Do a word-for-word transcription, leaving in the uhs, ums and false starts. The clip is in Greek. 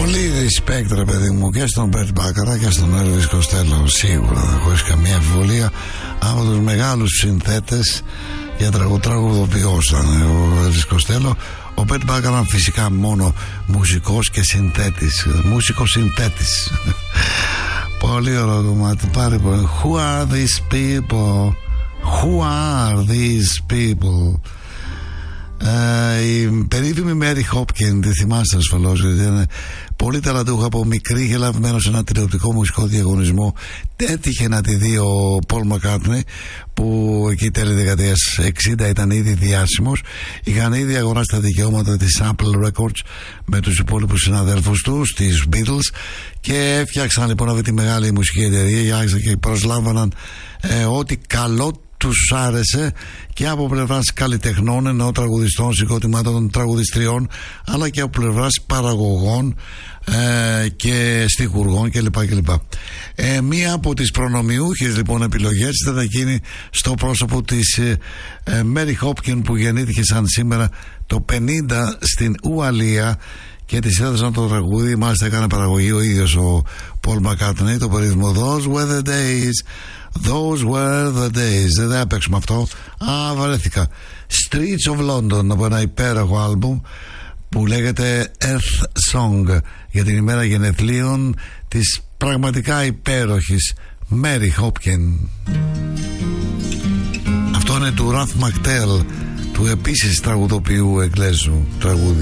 Πολύ respect, ρε παιδί μου, και στον Μπερτ Μπάκαρα και στον Elvis Costello. Σίγουρα, χωρίς καμία αμφιβολία, από τους μεγάλους συνθέτες για τραγουδοποιός ήταν ο Elvis Costello. Ο Μπερτ Μπάκαρα φυσικά μόνο μουσικός και συνθέτης. Μουσικός συνθέτης. Πολύ ωραίο κομμάτι. Πάρε πολύ. Who are these people? Who are these people? Uh, η περίφημη Mary Hopkins, τη θυμάστε ασφαλώς, γιατί ήταν πολύ ταλαντούχα από μικρή, και λαβημένο σε ένα τηλεοπτικό μουσικό διαγωνισμό. Έτυχε να τη δει ο Paul McCartney, που εκεί τέλη δεκαετίας εξήντα ήταν ήδη διάσημος. Είχαν ήδη αγοράσει τα δικαιώματα της Apple Records με τους υπόλοιπους συναδέλφους τους, τις Beatles, και έφτιαξαν λοιπόν αυτή τη μεγάλη μουσική εταιρεία και προσλάμβαναν ε, ό,τι καλό τους άρεσε, και από πλευράς καλλιτεχνών, ενώ τραγουδιστών, συγκροτημάτων, τραγουδιστριών, αλλά και από πλευράς παραγωγών ε, και στιχουργών κλπ. κλπ. Ε, μία από τις προνομιούχες λοιπόν επιλογές ήταν εκείνη στο πρόσωπο της ε, ε, Mary Hopkins, που γεννήθηκε σαν σήμερα το πενήντα στην Ουαλία, και της έδωσαν το τραγούδι. Μάλιστα έκανε παραγωγή ο ίδιος ο Paul McCartney, το περίφημο Those Were the Days. Those were the days. Δεν θα παίξουμε αυτό. Α, βαρέθηκα. Streets of London, από ένα υπέροχο άλμπουμ που λέγεται Earth Song, για την ημέρα γενεθλίων της πραγματικά υπέροχης Mary Hopkins. Αυτό είναι του Ralph McTell, του επίσης τραγουδοποιού Εγγλέζου τραγούδι.